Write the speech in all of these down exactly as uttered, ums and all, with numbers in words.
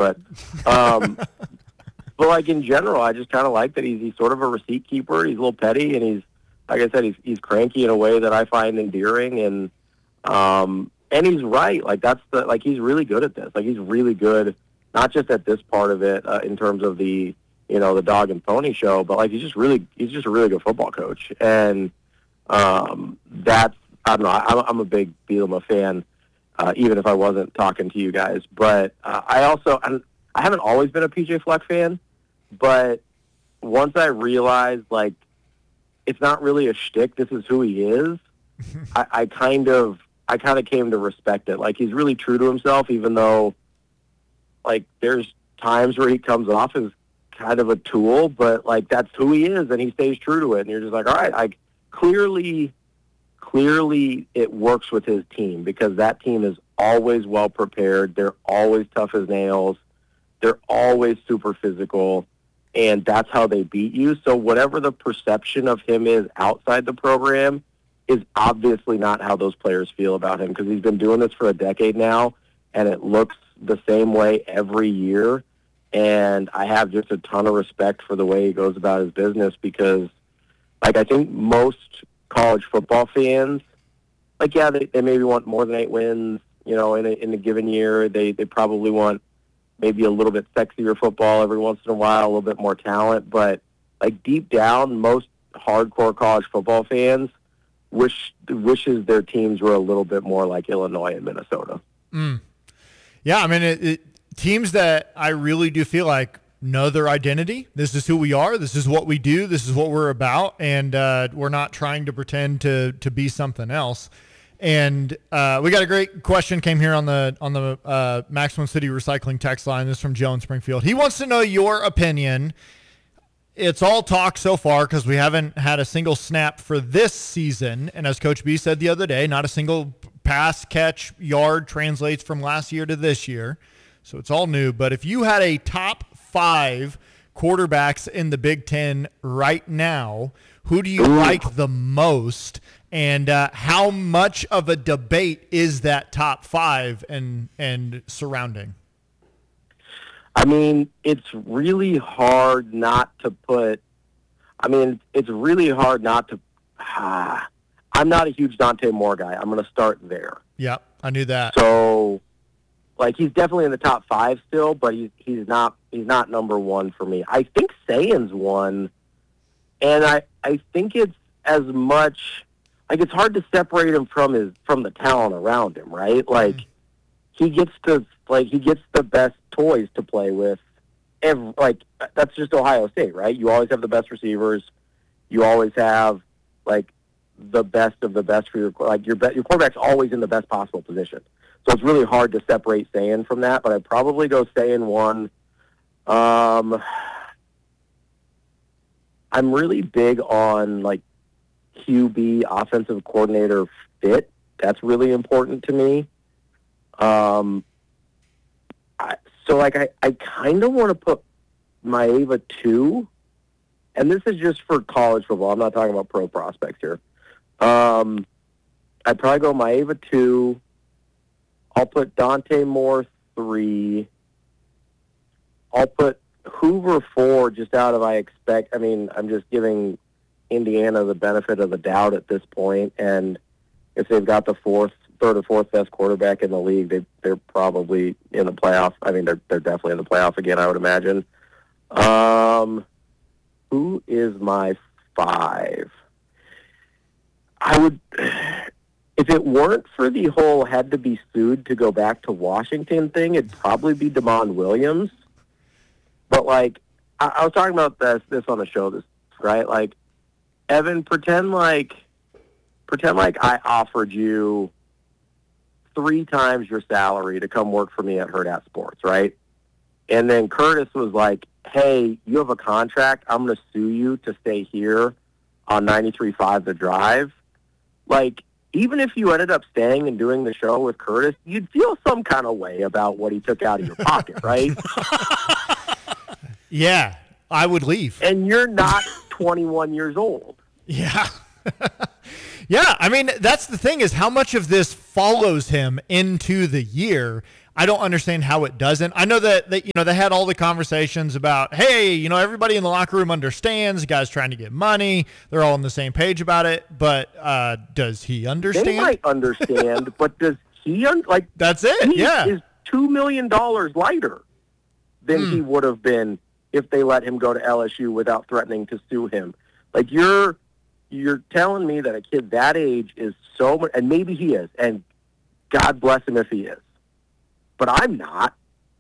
but, um, but like in general, I just kind of like that he's, he's sort of a receipt keeper. He's a little petty, and he's, like I said, he's, he's cranky in a way that I find endearing, and, um, and he's right. Like that's the, like, he's really good at this. Like he's really good, not just at this part of it, uh, in terms of the, you know, the dog and pony show, but like, he's just really, he's just a really good football coach. And, um, that's, I don't know, I'm, I'm a big Bielema fan, uh, even if I wasn't talking to you guys, but, uh, I also, I'm, I haven't always been a P J Fleck fan, but once I realized, like, it's not really a shtick, this is who he is, I, I kind of, I kind of came to respect it. Like, he's really true to himself, even though, like, there's times where he comes off as kind of a tool, but, like, that's who he is, and he stays true to it. And you're just like, all right, I clearly, clearly it works with his team, because that team is always well prepared. They're always tough as nails. They're always super physical, and that's how they beat you. So whatever the perception of him is outside the program is obviously not how those players feel about him, because he's been doing this for a decade now, and it looks the same way every year. And I have just a ton of respect for the way he goes about his business, because, like, I think most college football fans, like, yeah, they, they maybe want more than eight wins, you know, in a, in a given year. They, they probably want maybe a little bit sexier football every once in a while, a little bit more talent. But, like, deep down, most hardcore college football fans wish wishes their teams were a little bit more like Illinois and Minnesota. Mm. Yeah, I mean, it, it, teams that I really do feel like know their identity. This is who we are. This is what we do. This is what we're about, and uh, we're not trying to pretend to to be something else. And uh, we got a great question came here on the on the uh, Maximum City Recycling text line. This is from Joe in Springfield. He wants to know your opinion. It's all talk so far because we haven't had a single snap for this season. And as Coach B said the other day, not a single pass, catch, yard translates from last year to this year. So it's all new. But if you had a top five quarterbacks in the Big Ten right now, who do you like the most? And uh, how much of a debate is that top five and and surrounding? I mean, it's really hard not to put – I mean, it's really hard not to ah, – I'm not a huge Dante Moore guy. I'm going to start there. Yep, I knew that. So, like, he's definitely in the top five still, but he's he's not he's not number one for me. I think Sayan's one, and I, I think it's as much – like, it's hard to separate him from his from the talent around him, right? Like, mm. he gets to – like, he gets the best toys to play with. Every, like, that's just Ohio State, right? You always have the best receivers. You always have, like, the best of the best for your, like, your, your quarterback's always in the best possible position. So it's really hard to separate Sayan from that, but I'd probably go Sayan one. Um, I'm really big on, like, Q B, offensive coordinator fit. That's really important to me. Um, I, so, like, I, I kind of want to put Maeva two, and this is just for college football. I'm not talking about pro prospects here. Um, I'd probably go Maeva two. I'll put Dante Moore three. I'll put Hoover four just out of I expect. I mean, I'm just giving Indiana the benefit of the doubt at this point, and if they've got the fourth, third or fourth best quarterback in the league, they, they're probably in the playoff. I mean, they're they're definitely in the playoff again, I would imagine. Um, who is my five? I would, if it weren't for the whole had to be sued to go back to Washington thing, it'd probably be Damon Williams. But, like, I, I was talking about this this on the show, this right? Like, Evan, pretend like pretend like I offered you three times your salary to come work for me at Hurrdat Sports, right? And then Curtis was like, hey, you have a contract. I'm going to sue you to stay here on ninety-three point five The Drive. Like, even if you ended up staying and doing the show with Curtis, you'd feel some kind of way about what he took out of your pocket, right? Yeah, I would leave. And you're not twenty-one years old. Yeah. Yeah, I mean, that's the thing is how much of this follows him into the year. I don't understand how it doesn't. I know that, that, you know, they had all the conversations about, hey, you know, everybody in the locker room understands the guy's trying to get money. They're all on the same page about it. But uh, does he understand? They might understand, but does he, un- like, that's it, he yeah. is two million dollars lighter than mm. he would have been if they let him go to L S U without threatening to sue him. Like, you're, you're telling me that a kid that age is so much, and maybe he is, and God bless him if he is. But I'm not,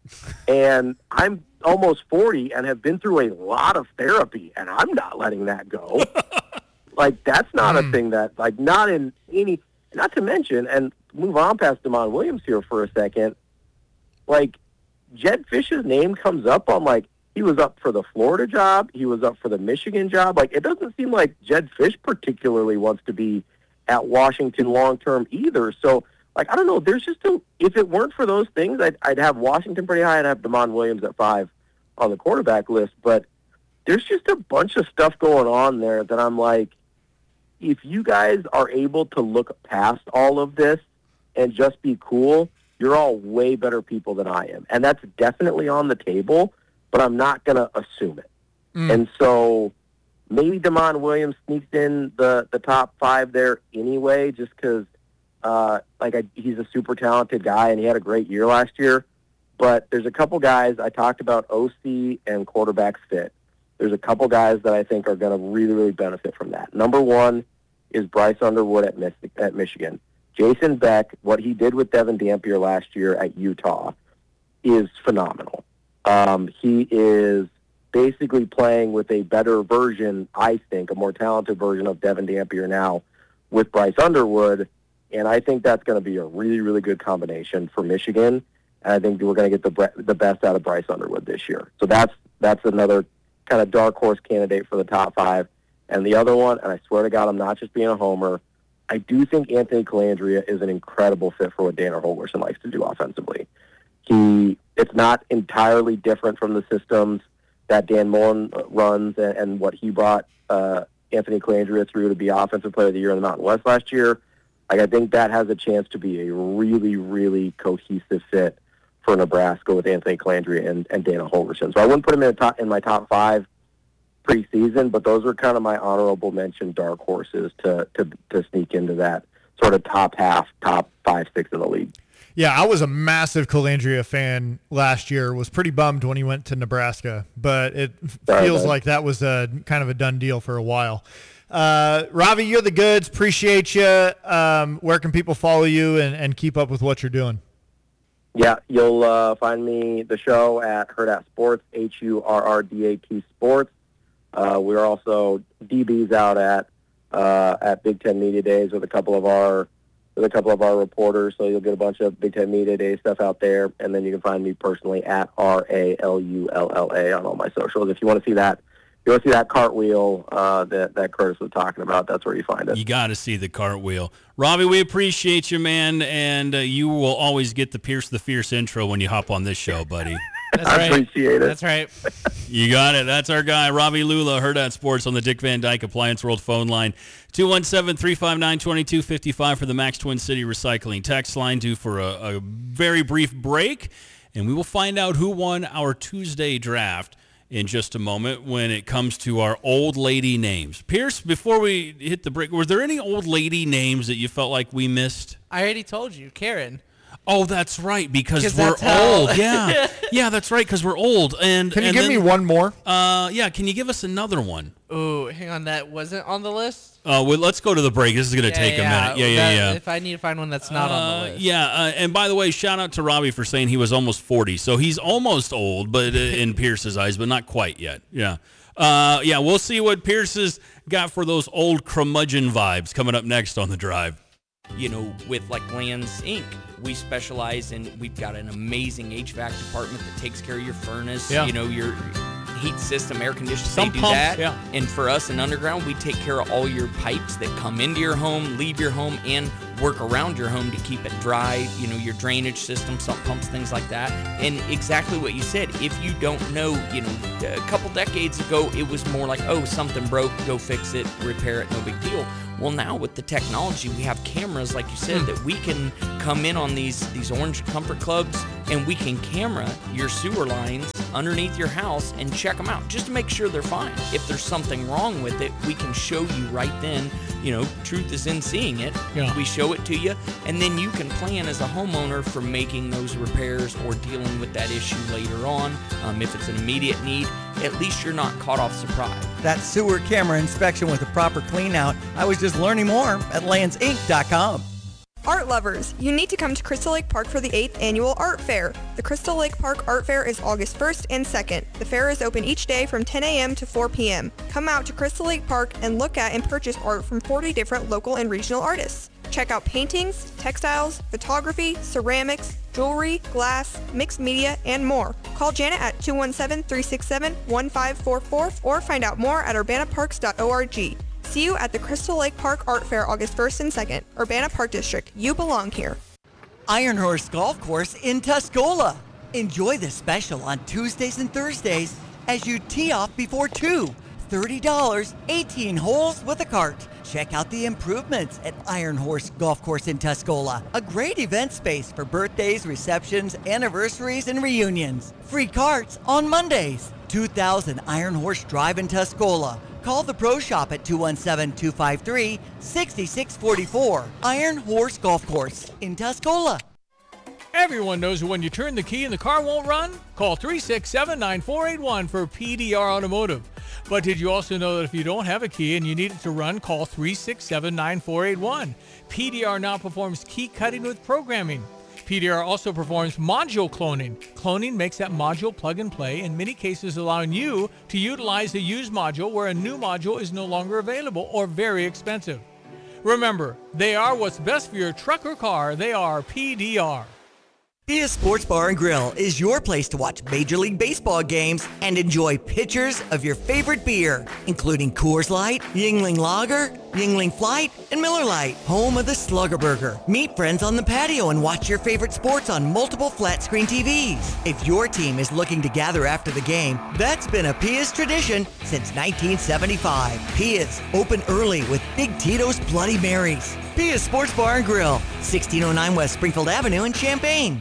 and I'm almost forty and have been through a lot of therapy, and I'm not letting that go. Like, that's not mm. a thing that, like, not in any, not to mention, and move on past Damon Williams here for a second, like, Jedd Fisch's name comes up on, like, he was up for the Florida job, he was up for the Michigan job. Like, it doesn't seem like Jedd Fisch particularly wants to be at Washington long-term either, so, like, I don't know, there's just a, if it weren't for those things, I'd, I'd have Washington pretty high. I'd have Damon Williams at five on the quarterback list. But there's just a bunch of stuff going on there that I'm like, if you guys are able to look past all of this and just be cool, you're all way better people than I am. And that's definitely on the table, but I'm not going to assume it. Mm. And so maybe Damon Williams sneaks in the, the top five there anyway, just because, Uh, like I, he's a super talented guy, and he had a great year last year. But there's a couple guys I talked about, O C and quarterback fit. There's a couple guys that I think are going to really, really benefit from that. Number one is Bryce Underwood at, Mich- at Michigan. Jason Beck, what he did with Devin Dampier last year at Utah is phenomenal. Um, he is basically playing with a better version, I think, a more talented version of Devin Dampier now with Bryce Underwood. And I think that's going to be a really, really good combination for Michigan. And I think we're going to get the the best out of Bryce Underwood this year. So that's that's another kind of dark horse candidate for the top five. And the other one, and I swear to God, I'm not just being a homer, I do think Anthony Colandrea is an incredible fit for what Dana Holgorsen likes to do offensively. He It's not entirely different from the systems that Dan Mullen runs and, and what he brought uh, Anthony Colandrea through to be Offensive Player of the Year in the Mountain West last year. Like, I think that has a chance to be a really, really cohesive fit for Nebraska with Anthony Colandrea and, and Dana Holgorsen. So I wouldn't put him in, top, in my top five preseason, but those are kind of my honorable mention dark horses to, to, to sneak into that sort of top half, top five, six in the league. Yeah, I was a massive Colandrea fan last year. Was pretty bummed when he went to Nebraska, but it Sorry, feels man. like that was a kind of a done deal for a while. Uh, Ravi, you're the goods. Appreciate you. Um, where can people follow you and, and keep up with what you're doing? Yeah, you'll uh, find me, the show, at Hurrdat Sports, H U R R D A T Sports. Uh, we're also D Bs out at uh, at Big Ten Media Days with a couple of our with a couple of our reporters, so you'll get a bunch of Big Ten Media Day stuff out there, and then you can find me personally at R A L U L L A on all my socials. If you want to see that, if you want to see that cartwheel uh, that, that Curtis was talking about, that's where you find it. You got to see the cartwheel. Robbie, we appreciate you, man, and uh, you will always get the Pierce the Fierce intro when you hop on this show, buddy. That's I right. appreciate it. That's right. You got it. That's our guy, Robbie Lula, Hurrdat Sports on the Dick Van Dyke Appliance World phone line. two one seven, three five nine, two two five five for the Max Twin City Recycling text line, due for a, a very brief break, and we will find out who won our Tuesday draft in just a moment when it comes to our old lady names. Pierce, before we hit the break, were there any old lady names that you felt like we missed? I already told you, Karen. Oh, that's right, because we're that's how- old. Yeah, yeah, that's right, because we're old. And Can you and give then, me one more? Uh, yeah, can you give us another one? Ooh, hang on, that wasn't on the list? Uh, well, let's go to the break. This is going to Yeah, take yeah, a minute. Yeah, yeah, that- yeah. If I need to find one that's not Uh, on the list. Yeah, uh, and by the way, shout out to Robbie for saying he was almost forty. So he's almost old, but uh, in Pierce's eyes, but not quite yet. Yeah. Uh, yeah, we'll see what Pierce has got for those old curmudgeon vibes coming up next on The Drive. You know, with like Lands Incorporated, we specialize in, we've got an amazing H V A C department that takes care of your furnace, Yeah. you know, your heat system, air conditioning, Some they do pumps, that. yeah. And for us in Underground, we take care of all your pipes that come into your home, leave your home, and work around your home to keep it dry, you know, your drainage system, sump pumps, things like that. And exactly what you said, if you don't know, you know, a couple decades ago, it was more like, oh, something broke, go fix it, repair it, no big deal. Well, now with the technology, we have cameras, like you said, that we can come in on these these orange comfort clubs and we can camera your sewer lines underneath your house and check them out just to make sure they're fine. If there's something wrong with it, we can show you right then. You know, truth is in seeing it. Yeah. We show it to you, and then you can plan as a homeowner for making those repairs or dealing with that issue later on. Um, if it's an immediate need, at least you're not caught off surprise. That sewer camera inspection with a proper clean out. I was just learning more at lands inc dot com. Art lovers, you need to come to Crystal Lake Park for the eighth Annual Art Fair. The Crystal Lake Park Art Fair is August first and second. The fair is open each day from ten a.m. to four p.m. Come out to Crystal Lake Park and look at and purchase art from forty different local and regional artists. Check out paintings, textiles, photography, ceramics, jewelry, glass, mixed media, and more. Call Janet at two one seven, three six seven, one five four four or find out more at urbana parks dot org. See you at the Crystal Lake Park Art Fair August first and second. Urbana Park District. You belong here. Iron Horse Golf Course in Tuscola. Enjoy the special on Tuesdays and Thursdays as you tee off before two. thirty dollars, eighteen holes with a cart. Check out the improvements at Iron Horse Golf Course in Tuscola. A great event space for birthdays, receptions, anniversaries, and reunions. Free carts on Mondays. two thousand Iron Horse Drive in Tuscola. Call the Pro Shop at two one seven, two five three, six six four four. Iron Horse Golf Course in Tuscola. Everyone knows that when you turn the key and the car won't run, call three six seven, nine four eight one for P D R Automotive. But did you also know that if you don't have a key and you need it to run, call three six seven, nine four eight one. P D R now performs key cutting with programming. P D R also performs module cloning. Cloning makes that module plug and play, in many cases allowing you to utilize a used module where a new module is no longer available or very expensive. Remember, they are what's best for your truck or car. They are P D R. Pia Sports Bar and Grill is your place to watch Major League Baseball games and enjoy pitchers of your favorite beer, including Coors Light, Yingling Lager, Yingling Flight, and Miller Lite, home of the Slugger Burger. Meet friends on the patio and watch your favorite sports on multiple flat-screen T Vs. If your team is looking to gather after the game, that's been a Pia's tradition since nineteen seventy-five. Pia's, open early with Big Tito's Bloody Marys. Pia's Sports Bar and Grill, sixteen oh nine West Springfield Avenue in Champaign.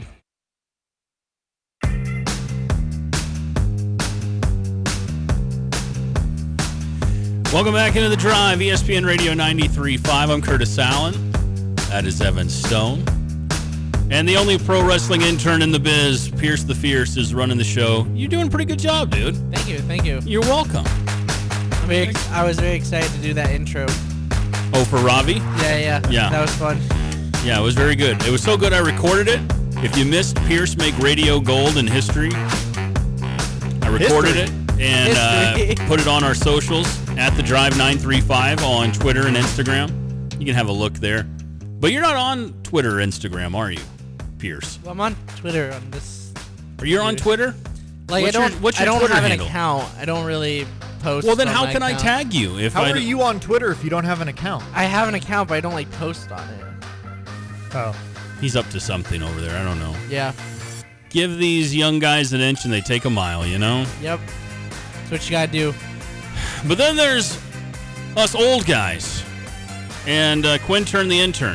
Welcome back into the drive, E S P N Radio ninety-three point five. I'm Curtis Allen. That is Evan Stone. And the only pro wrestling intern in the biz, Pierce the Fierce, is running the show. You're doing a pretty good job, dude. Thank you, thank you. You're welcome. I'm very ex- I was very excited to do that intro. Oh, for Ravi? Yeah, yeah. Yeah. That was fun. Yeah, it was very good. It was so good I recorded it. If you missed Pierce make radio gold in history, I recorded History. it and uh, put it on our socials at the Drive nine three five on Twitter and Instagram. You can have a look there. But you're not on Twitter or Instagram, are you, Pierce? Well, I'm on Twitter on this. Are you on Twitter? Like What's I your- don't. what's your I don't Twitter have handle? an account. I don't really post. Well, then on how my can I account. tag you? If How I are d- you on Twitter if you don't have an account? I have an account, but I don't like post on it. Oh. He's up to something over there. I don't know. Yeah. Give these young guys an inch and they take a mile, you know? Yep. That's what you gotta do. But then there's us old guys. And uh, Quinn turned the intern.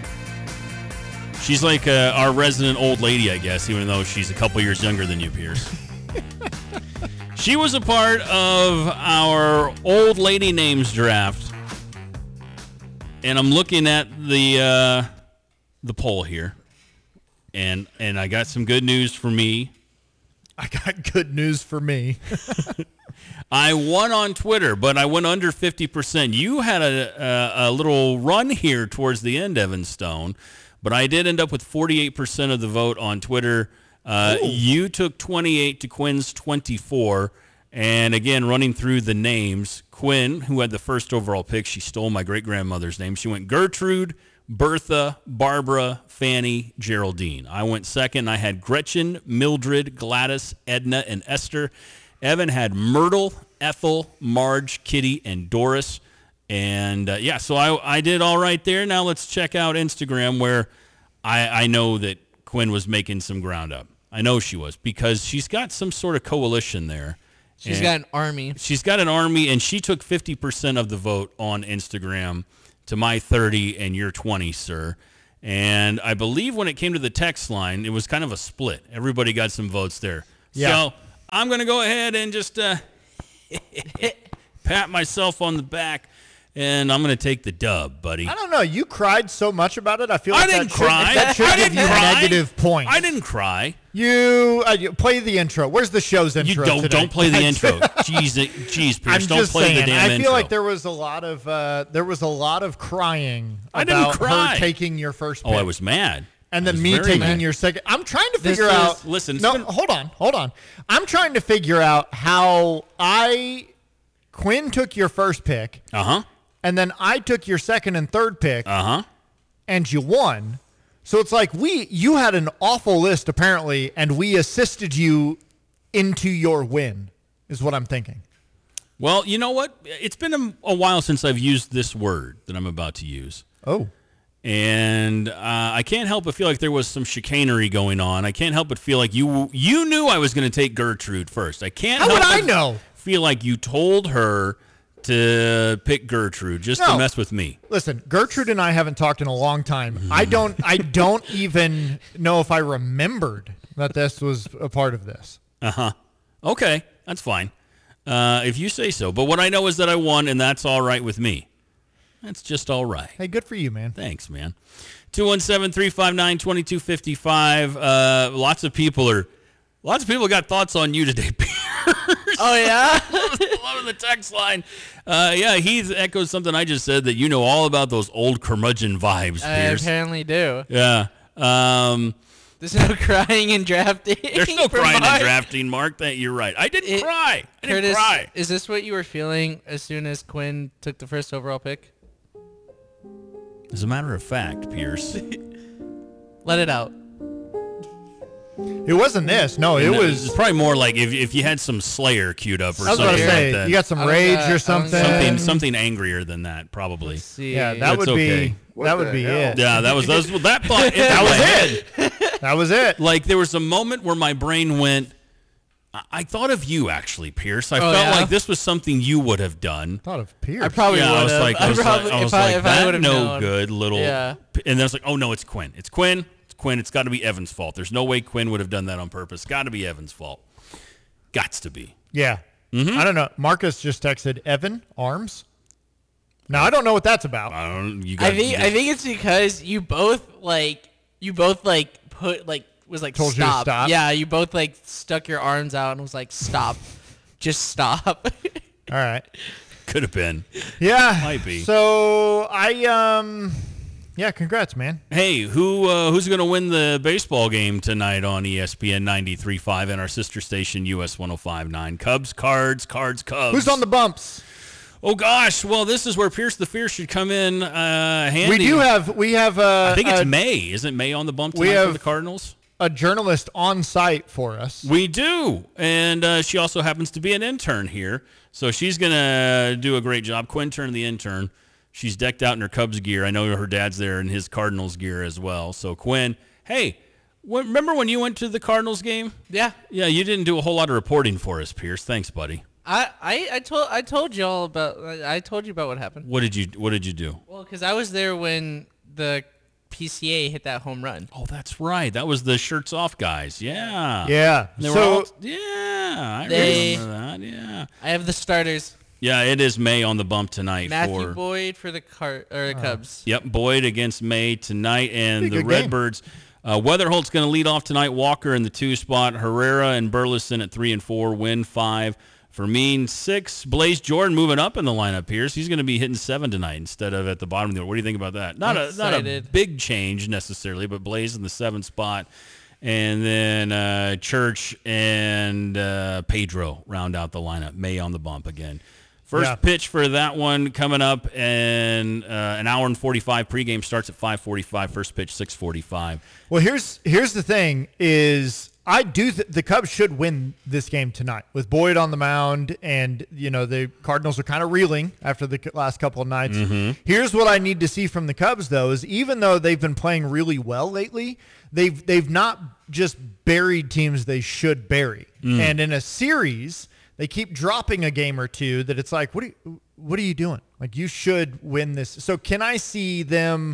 She's like uh, our resident old lady, I guess, even though she's a couple years younger than you, Pierce. She was a part of our old lady names draft. And I'm looking at the uh, the poll here. And and I got some good news for me. I got good news for me. I won on Twitter, but I went under fifty percent. You had a, a, a little run here towards the end, Evan Stone, but I did end up with forty-eight percent of the vote on Twitter. Uh, you took twenty-eight to Quinn's twenty-four. And again, running through the names, Quinn, who had the first overall pick, she stole my great-grandmother's name. She went Gertrude, Bertha, Barbara, Fanny, Geraldine. I went second. I had Gretchen, Mildred, Gladys, Edna, and Esther. Evan had Myrtle, Ethel, Marge, Kitty, and Doris. And, uh, yeah, so I, I did all right there. Now let's check out Instagram, where I, I know that Quinn was making some ground up. I know she was, because she's got some sort of coalition there. She's And got an army. She's got an army, and she took fifty percent of the vote on Instagram to my thirty and your twenty, sir. And I believe when it came to the text line, it was kind of a split. Everybody got some votes there. Yeah. So I'm going to go ahead and just uh, pat myself on the back, and I'm going to take the dub, buddy. I don't know. You cried so much about it. I feel I like didn't that should, cry. that should I give didn't you cry. a negative point. I didn't cry. You, uh, you play the intro. Where's the show's You intro? don't today? don't play the intro. Jeez, it- jeez, Pierce, I'm don't just play saying. the damn I feel intro. like there was a lot of uh, there was a lot of crying I didn't about cry. her taking your first oh, pick. I was mad. And I then was me very taking mad. your second. I'm trying to This figure is- out. listen, it's no, been- hold on, hold on. I'm trying to figure out how I Quinn took your first pick, Uh huh. and then I took your second and third pick, Uh huh. and you won. So it's like we you had an awful list apparently, and we assisted you into your win. Is what I'm thinking. Well, you know what? It's been a, a while since I've used this word that I'm about to use. Oh. And uh, I can't help but feel like there was some chicanery going on. I can't help but feel like you you knew I was going to take Gertrude first. I can't How help would I but know? feel like you told her to pick Gertrude just to No. mess with me. Listen, Gertrude and I haven't talked in a long time. I don't I don't even know if I remembered that this was a part of this. Uh-huh. Okay, that's fine. Uh, if you say so. But what I know is that I won, and that's all right with me. That's just all right. Hey, good for you, man. Thanks, man. two one seven, three five nine, two two five five. Uh, lots of people are, lots of people got thoughts on you today, Pierce. Oh, yeah? Loving the text line. Uh, yeah, he echoes something I just said, that you know all about those old curmudgeon vibes, I Pierce. apparently do. Yeah. Um, There's no crying and drafting. there's no for crying and Mark. drafting, Mark. That you're right. I didn't It- cry. I didn't Curtis, cry. is this what you were feeling as soon as Quinn took the first overall pick? As a matter of fact, Pierce. Let it out. It wasn't this. No, it And was it's probably more like if, if you had some Slayer queued up or I was something about to like say, that. you got some I don't rage got- I or don't something. got- something something angrier than that, probably. Let's see. Yeah, that That's would okay. be What that the would be hell? it. Yeah, that was that was that thought. That was it. it. That was it. Like there was a moment where my brain went. I, I thought of you actually, Pierce. I Oh, felt yeah? like this was something you would have done. Thought of Pierce. I probably yeah, would I was have. like, I was probably, like, I was if I, like if I that would have no known. good little. Yeah. And then I was like, oh no, it's Quinn. It's Quinn. It's Quinn. It's got to be Evan's fault. There's no way Quinn would have done that on purpose. Got to be Evan's fault. Gots to be. Yeah. Mm-hmm. I don't know. Marcus just texted Evan arms. Now I don't know what that's about. I don't. You got. I think I think it's because you both like you both like put like was like Told you to stop. stop? Yeah, you both like stuck your arms out and was like stop, just stop. All right. could have been. Yeah. Might be. So I um yeah, congrats, man. Hey, who uh, who's going to win the baseball game tonight on E S P N ninety-three point five and our sister station U S one oh five point nine? Cubs, Cards, Cards, Cubs. Who's on the bumps? Oh gosh, well this is where Pierce the Fierce should come in uh, handy. We do have we have uh I think it's a, May. Isn't May on the bump we tonight for have- the Cardinals? a journalist on site for us. We do, and uh, she also happens to be an intern here, so she's gonna do a great job. Quintern, the intern, she's decked out in her Cubs gear. I know her dad's there in his Cardinals gear as well. So Quinn, hey, wh- remember when you went to the Cardinals game? Yeah, Yeah, you didn't do a whole lot of reporting for us, Pierce. Thanks, buddy. I, I, I told I told you all about I told you about what happened. What did you What did you do? Well, because I was there when the P C A hit that home run. Oh, that's right. That was the shirts off guys. Yeah. Yeah. They were so all, yeah, I They- remember that. Yeah. I have the starters: Yeah, it is May on the bump tonight Matthew for Boyd for the car or the Cubs. Yep, Boyd against May tonight, and Be a the good game. Redbirds. Uh, Weatherholt's going to lead off tonight. Walker in the two spot. Herrera and Burleson at three and four. Win five. Fermin six. Blaze Jordan moving up in the lineup. Pierce. He's going to be hitting seven tonight instead of at the bottom of the order. What do you think about that? Not a not a Excited. big change necessarily, but Blaze in the seventh spot. And then uh, Church and uh, Pedro round out the lineup. May on the bump again. First Yeah. pitch for that one coming up, and uh, an hour and forty-five. Pregame starts at five forty-five. First pitch six forty-five. well, here's here's the thing: is I do th- the Cubs should win this game tonight with Boyd on the mound, and you know the Cardinals are kind of reeling after the c- last couple of nights. Here's what I need to see from the Cubs, though: is even though they've been playing really well lately, they've they've not just buried teams they should bury, and in a series. They keep dropping a game or two that it's like, what are you, what are you doing? Like, you should win this. So can I see them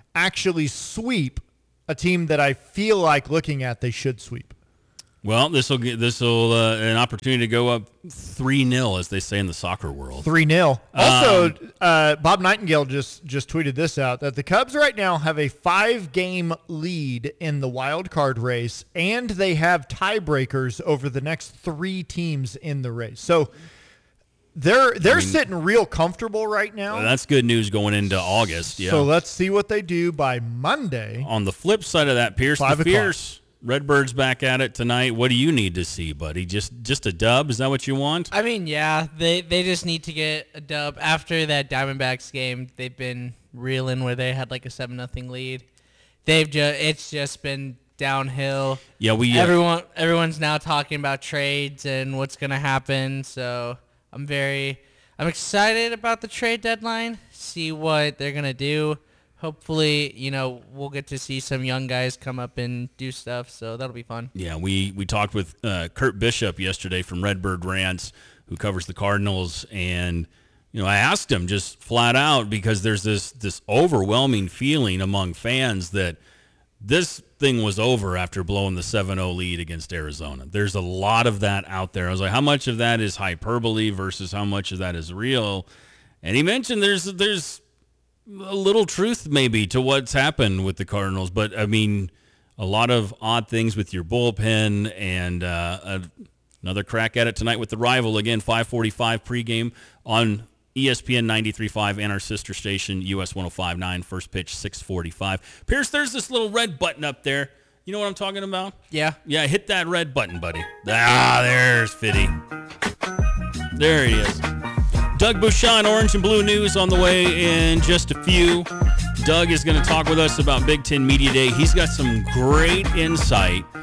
actually sweep a team that I feel like looking at they should sweep. Well, this will get this will uh, an opportunity to go up three nil, as they say in the soccer world. three nil. Also, Um, uh, Bob Nightingale just just tweeted this out, that the Cubs right now have a five-game lead in the wild card race, and they have tiebreakers over the next three teams in the race. So they're they're I mean, sitting real comfortable right now. Well, that's good news going into August. Yeah. So let's see what they do by Monday. On the flip side of that, Pierce Five the o'clock. Fierce. Redbirds back at it tonight. What do you need to see, buddy? Just just a dub? Is that what you want? I mean, yeah, they they just need to get a dub after that Diamondbacks game. They've been reeling where they had like a seven nothing lead. They've just it's just been downhill. Yeah, we uh, everyone everyone's now talking about trades and what's gonna happen. So I'm very I'm excited about the trade deadline. See what they're gonna do. Hopefully, you know, we'll get to see some young guys come up and do stuff, so that'll be fun. Yeah, we, we talked with uh, Kurt Bishop yesterday from Redbird Rants, who covers the Cardinals, and you know, I asked him just flat out, because there's this this overwhelming feeling among fans that this thing was over after blowing the seven oh lead against Arizona. There's a lot of that out there. I was like, how much of that is hyperbole versus how much of that is real? And he mentioned there's there's a little truth maybe to what's happened with the Cardinals, but I mean, a lot of odd things with your bullpen, and uh, a, another crack at it tonight with the rival. Again, five forty-five pregame on E S P N ninety-three point five and our sister station, U S one oh five point nine. First pitch, six forty-five. Pierce, there's this little red button up there. You know what I'm talking about? Yeah. Yeah, hit that red button, buddy. Ah, there's Fitty. There he is. Doug Bouchon, Orange and Blue News on the way in just a few. Doug is going to talk with us about Big Ten Media Day. He's got some great insight